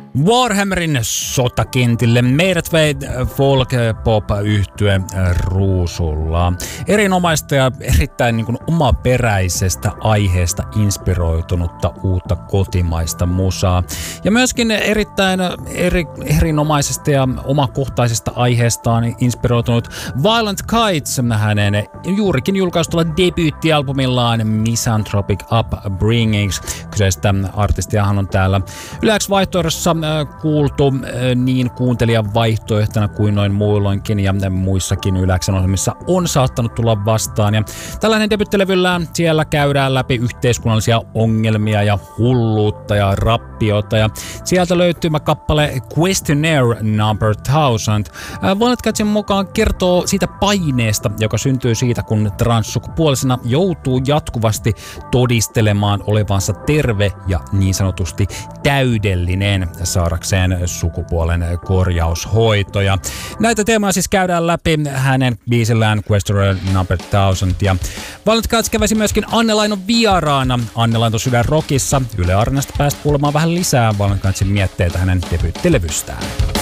Warhammerin sotakentille meidät vei folk-pop-yhtye Ruusulla. Erinomaista ja erittäin niin kuin omaperäisestä aiheesta inspiroitunutta uutta kotimaista musaa. Ja myöskin erittäin erinomaisesta ja omakohtaisesta aiheestaan inspiroitunut Violent Kites hänen juurikin julkaistulla debyyttialbumillaan Misanthropic Upbringings. Kyseistä artistiahan on täällä Yle-X vaihtoehdossa kuultu niin kuuntelijan vaihtoehtona kuin noin muulloinkin ja muissakin Yle-X:n ohjelmissa on saattanut tulla vastaan. Ja tällainen debyttilevyllään siellä käydään läpi yhteiskunnallisia ongelmia ja hulluutta ja rappiota. Ja sieltä löytyy kappale Questionnaire Number 1000. Violent Kitesen mukaan kertoo siitä paineesta, joka syntyy siitä, kun transsukupuolisena joutuu jatkuvasti todistelemaan olevansa terve ja niin sanotusti täydellinen saadakseen sukupuolen korjaushoitoja. Näitä teemoja siis käydään läpi hänen biisillään Questionnaire Number 1000. Ja Violent Kites käväsi myöskin Anne Lainon vieraana Anne Lainto Syvän Rockissa. Yle Areenasta päästä kuulemaan vähän lisää Violent Kitesin mietteitä hänen debyyttilevystään.